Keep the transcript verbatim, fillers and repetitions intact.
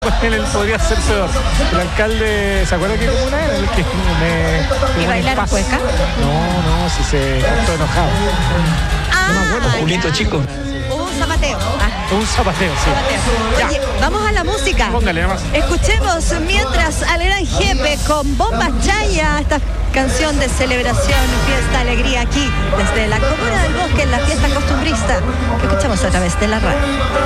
Él, él podría ser peor. El alcalde, ¿se acuerda qué comuna era? El que me, ¿Y bailaron cueca? No, no, si se cortó enojado. Ah, No me acuerdo, Julito ya. chico. Hubo un zapateo. Ah, Un zapateo, sí. zapateo. Oye, vamos a la música. Póngale nomás. Escuchemos mientras al Gran Jefe con Bomba Chaya, esta canción de celebración, fiesta, alegría aquí desde la Comuna del Bosque en la fiesta costumbrista que escuchamos a través de la radio.